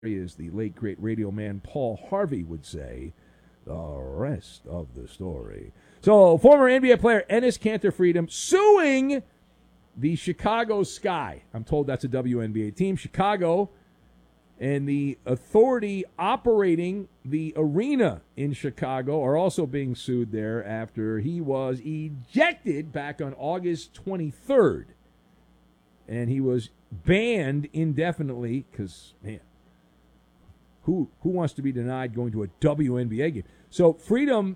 As the late, great radio man Paul Harvey would say, the rest of the story. So, former NBA player Enes Kanter Freedom suing the Chicago Sky. I'm told that's a WNBA team. Chicago and the authority operating the arena in Chicago are also being sued there after he was ejected back on August 23rd. And he was banned indefinitely because, man, who wants to be denied going to a WNBA game? So Freedom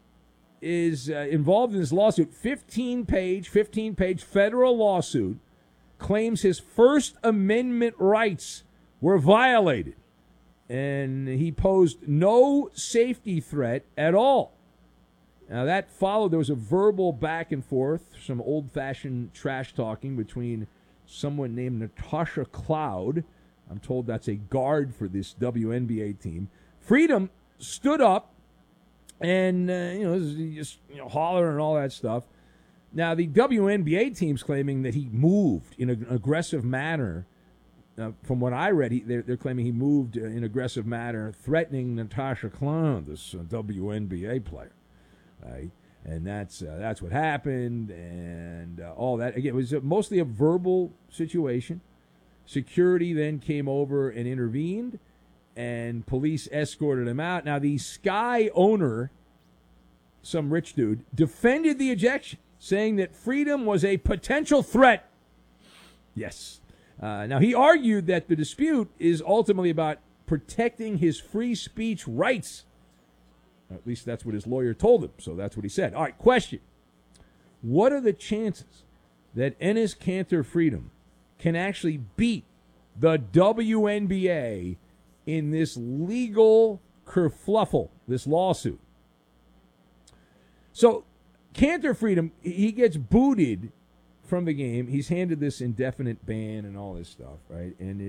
is involved in this lawsuit. 15-page federal lawsuit claims his First Amendment rights were violated. And he posed no safety threat at all. Now, that followed. There was a verbal back and forth, some old-fashioned trash talking between someone named Natasha Cloud. I'm told that's a guard for this WNBA team. Freedom stood up and, just hollering and all that stuff. Now, the WNBA team's claiming that he moved in an aggressive manner. From what I read, they're claiming he moved in an aggressive manner, threatening Natasha Cloud, this WNBA player. Right? And that's what happened, and all that. Again, it was mostly a verbal situation. Security then came over and intervened, and police escorted him out. Now, the Sky owner, some rich dude, defended the ejection, saying that Freedom was a potential threat. Yes. Now, he argued that the dispute is ultimately about protecting his free speech rights. At least that's what his lawyer told him, so that's what he said. All right, question. What are the chances that Enes Kanter Freedom can actually beat the WNBA in this legal kerfluffle, this lawsuit? So, Kanter Freedom, he gets booted from the game. He's handed this indefinite ban and all this stuff, right? And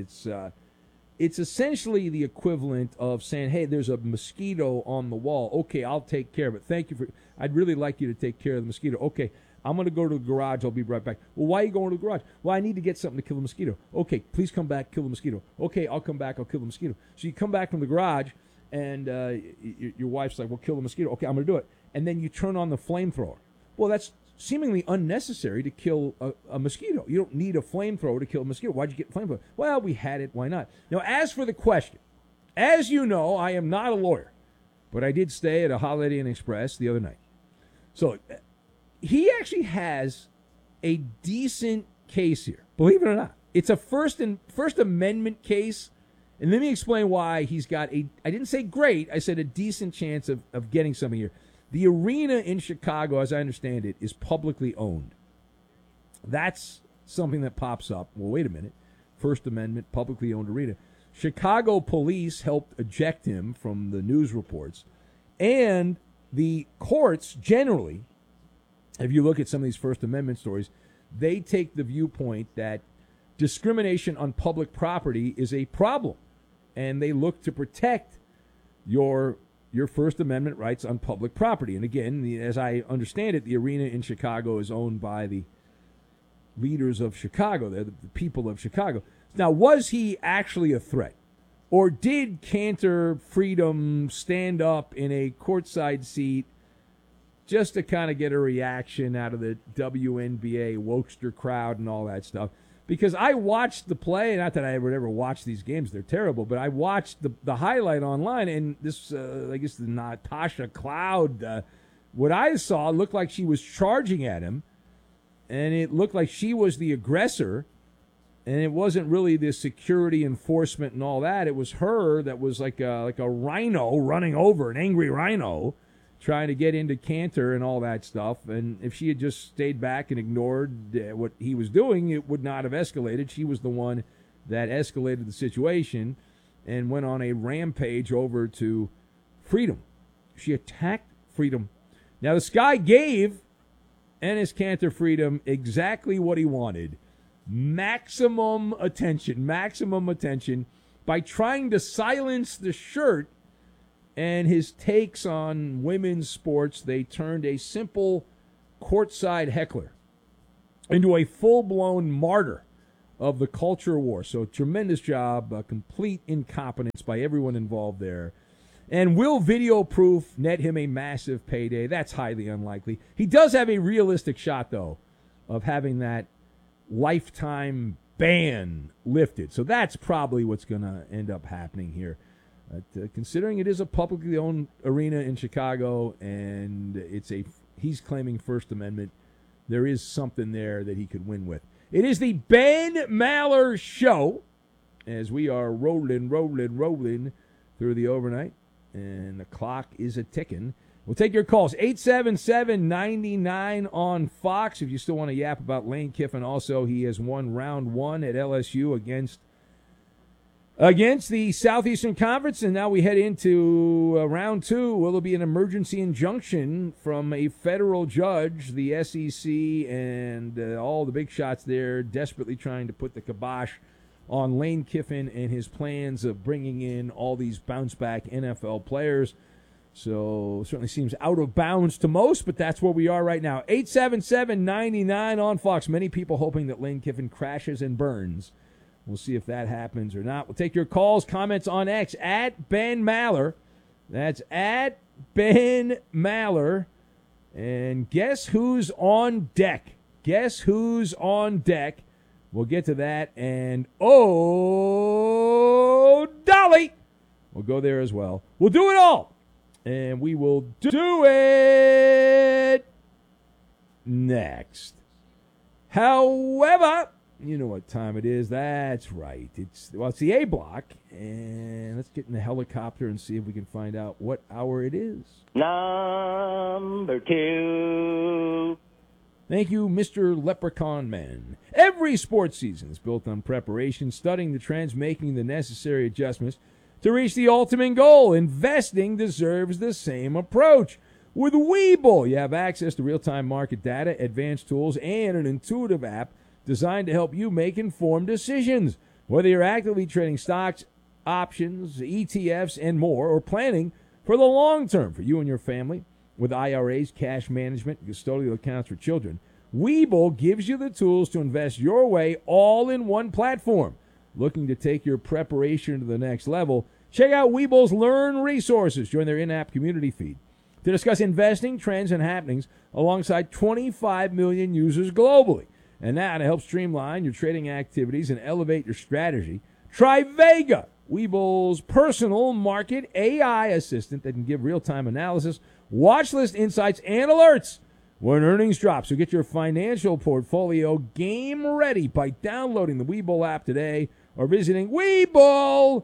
it's essentially the equivalent of saying, hey, there's a mosquito on the wall. Okay, I'll take care of it. Thank you for, I'd really like you to take care of the mosquito. Okay, I'm going to go to the garage. I'll be right back. Well, why are you going to the garage? Well, I need to get something to kill the mosquito. Okay, please come back, kill the mosquito. Okay, I'll come back, I'll kill the mosquito. So you come back from the garage, and your wife's like, well, kill the mosquito. Okay, I'm going to do it. And then you turn on the flamethrower. Well, that's seemingly unnecessary to kill a mosquito. You don't need a flamethrower to kill a mosquito. Why'd you get a flamethrower? Well, we had it. Why not? Now, as for the question, as you know, I am not a lawyer, but I did stay at a Holiday Inn Express the other night. So he actually has a decent case here, believe it or not. It's a First Amendment case, and let me explain why he's got I didn't say great, I said a decent chance of getting something here. The arena in Chicago, as I understand it, is publicly owned. That's something that pops up. Well, wait a minute. First Amendment, publicly owned arena. Chicago police helped eject him from the news reports. And the courts generally, if you look at some of these First Amendment stories, they take the viewpoint that discrimination on public property is a problem. And they look to protect your First Amendment rights on public property. And again, as I understand it, the arena in Chicago is owned by the leaders of Chicago. They're the people of Chicago. Now, was he actually a threat? Or did Kanter Freedom stand up in a courtside seat just to kind of get a reaction out of the WNBA wokester crowd and all that stuff? Because I watched the play, not that I would ever watch these games, they're terrible, but I watched the highlight online, and this, I guess, the Natasha Cloud, what I saw looked like she was charging at him, and it looked like she was the aggressor, and it wasn't really the security enforcement and all that. It was her that was like a rhino running over, an angry rhino, trying to get into Kanter and all that stuff. And if she had just stayed back and ignored what he was doing, it would not have escalated. She was the one that escalated the situation and went on a rampage over to Freedom. She attacked Freedom. Now, the Sky gave Enes Kanter Freedom exactly what he wanted. Maximum attention by trying to silence the shirt and his takes on women's sports. They turned a simple courtside heckler into a full-blown martyr of the culture war. So tremendous job, complete incompetence by everyone involved there. And will video proof net him a massive payday? That's highly unlikely. He does have a realistic shot, though, of having that lifetime ban lifted. So that's probably what's going to end up happening here. Considering it is a publicly owned arena in Chicago and he's claiming First Amendment, there is something there that he could win with. It is the Ben Maller Show as we are rolling through the overnight, and the clock is a-ticking. We'll take your calls, 877-99 on Fox, if you still want to yap about Lane Kiffin. Also, he has won round one at LSU against the Southeastern Conference, and now we head into round two. Will there be an emergency injunction from a federal judge? The SEC and all the big shots there desperately trying to put the kibosh on Lane Kiffin and his plans of bringing in all these bounce-back NFL players. So certainly seems out of bounds to most, but that's where we are right now. 877-99 on Fox. Many people hoping that Lane Kiffin crashes and burns. We'll see if that happens or not. We'll take your calls, comments on X, at Ben Maller. That's at Ben Maller. And guess who's on deck? Guess who's on deck? We'll get to that. And, oh, Dolly! We'll go there as well. We'll do it all. And we will do it next. However, you know what time it is. That's right. It's the A block. And let's get in the helicopter and see if we can find out what hour it is. Number 2. Thank you, Mr. Leprechaun Man. Every sports season is built on preparation, studying the trends, making the necessary adjustments to reach the ultimate goal. Investing deserves the same approach. With Webull, you have access to real-time market data, advanced tools, and an intuitive app designed to help you make informed decisions. Whether you're actively trading stocks, options, ETFs, and more, or planning for the long term for you and your family, with IRAs, cash management, and custodial accounts for children, Webull gives you the tools to invest your way all in one platform. Looking to take your preparation to the next level? Check out Webull's Learn resources. Join their in-app community feed to discuss investing, trends, and happenings alongside 25 million users globally. And now, to help streamline your trading activities and elevate your strategy, try Vega, Webull's personal market AI assistant that can give real-time analysis, watch list insights, and alerts when earnings drop. So get your financial portfolio game ready by downloading the Webull app today or visiting Webull.com.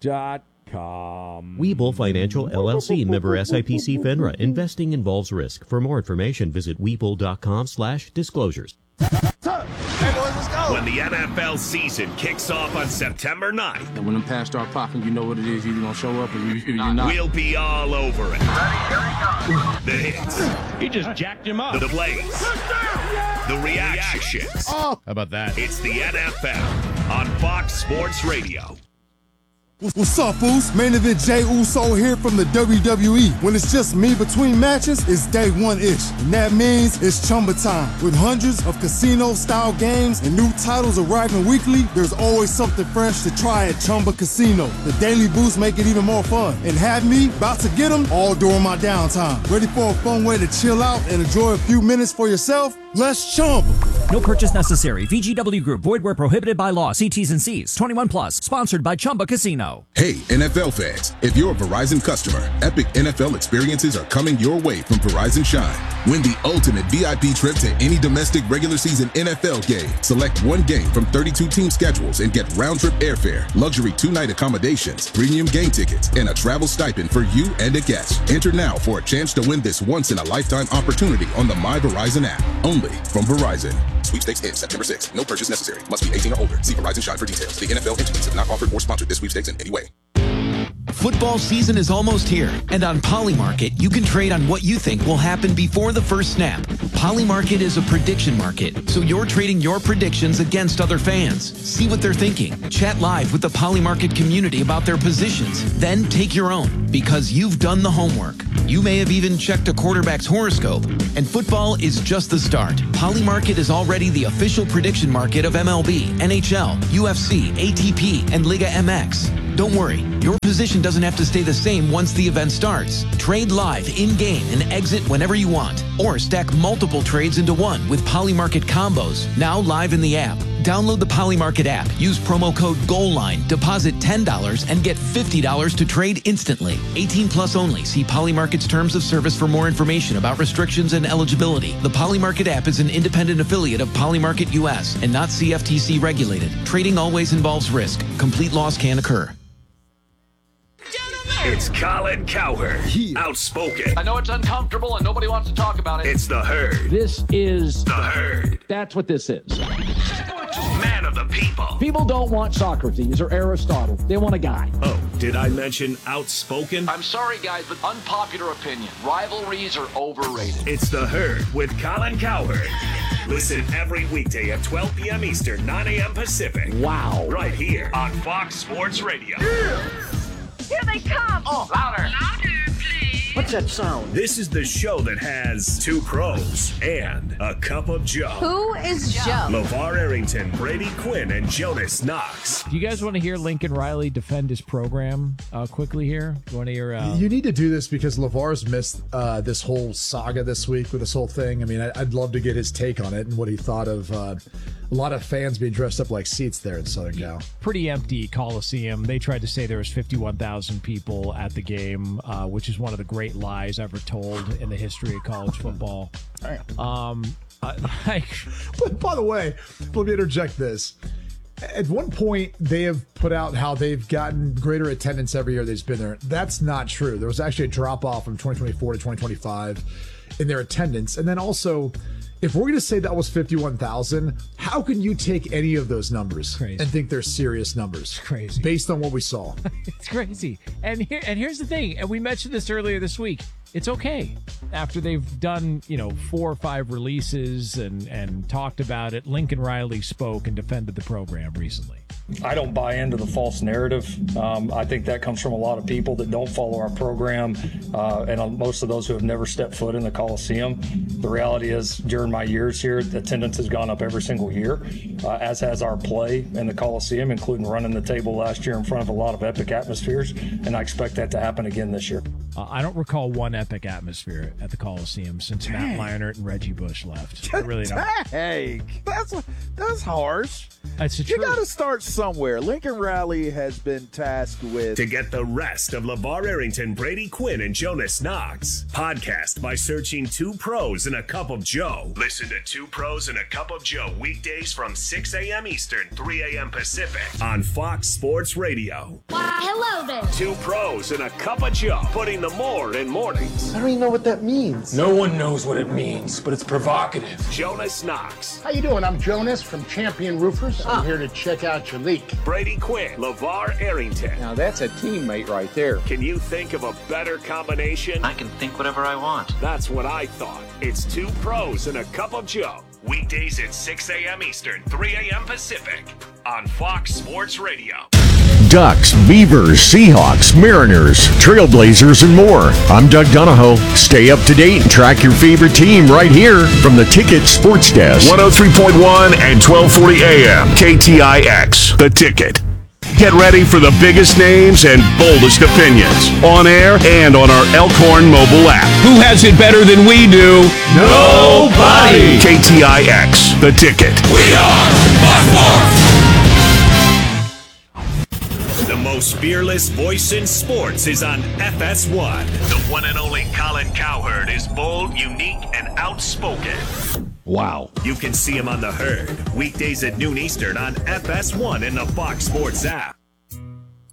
Webull Financial LLC, member SIPC FINRA. Investing involves risk. For more information, visit Webull.com/disclosures. When the NFL season kicks off on September 9th, and when them pass start popping, you know what it is. You're going to show up or you're not. We'll be all over it. The hits. He just jacked him up. The plays. The reactions. How about that? It's the NFL on Fox Sports Radio. What's up, Foos? Main event Jey Uso here from the WWE. When it's just me between matches, it's day one-ish. And that means it's Chumba time. With hundreds of casino-style games and new titles arriving weekly, there's always something fresh to try at Chumba Casino. The daily boosts make it even more fun. And have me about to get them all during my downtime. Ready for a fun way to chill out and enjoy a few minutes for yourself? Let's Chumba. No purchase necessary. VGW Group. Void where prohibited by law. See T's and C's. 21 plus. Sponsored by Chumba Casino. Hey, NFL fans. If you're a Verizon customer, epic NFL experiences are coming your way from Verizon Shine. Win the ultimate VIP trip to any domestic regular season NFL game. Select one game from 32 team schedules and get round-trip airfare, luxury 2-night accommodations, premium game tickets, and a travel stipend for you and a guest. Enter now for a chance to win this once-in-a-lifetime opportunity on the My Verizon app. Only from Verizon. Sweepstakes ends September 6th. No purchase necessary. Must be 18 or older. See Verizon Shine for details. The NFL entities have not offered or sponsored this sweepstakes in any way. Football season is almost here, and on Polymarket, you can trade on what you think will happen before the first snap. Polymarket is a prediction market, so you're trading your predictions against other fans. See what they're thinking. Chat live with the Polymarket community about their positions. Then take your own, because you've done the homework. You may have even checked a quarterback's horoscope. And football is just the start. Polymarket is already the official prediction market of MLB, NHL, UFC, ATP, and Liga MX. Don't worry, your position doesn't have to stay the same once the event starts. Trade live, in-game, and exit whenever you want. Or stack multiple trades into one with Polymarket combos, now live in the app. Download the Polymarket app, use promo code GOALLINE, deposit $10, and get $50 to trade instantly. 18 plus only. See Polymarket's terms of service for more information about restrictions and eligibility. The Polymarket app is an independent affiliate of Polymarket US and not CFTC regulated. Trading always involves risk. Complete loss can occur. It's Colin Cowherd, outspoken. I know it's uncomfortable and nobody wants to talk about it. It's the Herd. This is the Herd. That's what this is. Man of the people. People don't want Socrates or Aristotle. They want a guy. Oh, did I mention outspoken? I'm sorry, guys, but unpopular opinion. Rivalries are overrated. It's the Herd with Colin Cowherd. Listen every weekday at 12 p.m. Eastern, 9 a.m. Pacific. Wow. Right here on Fox Sports Radio. Yeah. Here they come. Oh, louder. Louder, please. What's that sound? This is the show that has two pros and a cup of Joe. Who is Joe? LeVar Arrington, Brady Quinn, and Jonas Knox. Do you guys want to hear Lincoln Riley defend his program quickly here? You want to hear? You need to do this because LeVar's missed this whole saga this week with this whole thing. I mean, I'd love to get his take on it and what he thought of a lot of fans being dressed up like seats there in Southern Cal. Pretty empty Coliseum. They tried to say there was 51,000 people at the game, which is one of the great lies ever told in the history of college football. But by the way, let me interject this. At one point, they have put out how they've gotten greater attendance every year they've been there. That's not true. There was actually a drop-off from 2024 to 2025 in their attendance. And then also, if we're going to say that was 51,000, how can you take any of those numbers and think they're serious numbers? It's crazy. Based on what we saw. It's crazy. And here's the thing, and we mentioned this earlier this week. It's okay. After they've done, 4 or 5 releases and talked about it, Lincoln Riley spoke and defended the program recently. I don't buy into the false narrative. I think that comes from a lot of people that don't follow our program, and most of those who have never stepped foot in the Coliseum. The reality is, during my years here, attendance has gone up every single year, as has our play in the Coliseum, including running the table last year in front of a lot of epic atmospheres, and I expect that to happen again this year. I don't recall one epic atmosphere at the Coliseum since Matt Leinart and Reggie Bush left. I really don't. Hey, that's harsh. That's you got to start somewhere. Lincoln Riley has been tasked with. To get the rest of LeVar Arrington, Brady Quinn, and Jonas Knox, podcast by searching 2 Pros and a Cup of Joe. Listen to 2 Pros and a Cup of Joe weekdays from 6 a.m. Eastern, 3 a.m. Pacific on Fox Sports Radio. Why, hello there. 2 Pros and a Cup of Joe, putting the more in mornings. I don't even know what that means. No one knows what it means, but it's provocative. Jonas Knox. How you doing? I'm Jonas from Champion Roofers. I'm here to check out your leak. Brady Quinn, LeVar Arrington. Now that's a teammate right there. Can you think of a better combination? I can think whatever I want. That's what I thought. It's 2 Pros and a Cup of Joe. Weekdays at 6 a.m. Eastern, 3 a.m. Pacific on Fox Sports Radio. Ducks, Beavers, Seahawks, Mariners, Trailblazers, and more. I'm Doug Donahoe. Stay up to date and track your favorite team right here from the Ticket Sports Desk. 103.1 and 1240 AM. KTIX, The Ticket. Get ready for the biggest names and boldest opinions on air and on our Elkhorn mobile app. Who has it better than we do? Nobody! KTIX, The Ticket. We are Fox Sports! The most fearless voice in sports is on FS1. The one and only Colin Cowherd is bold, unique, and outspoken. Wow. You can see him on The Herd, weekdays at noon Eastern on FS1 and the Fox Sports app.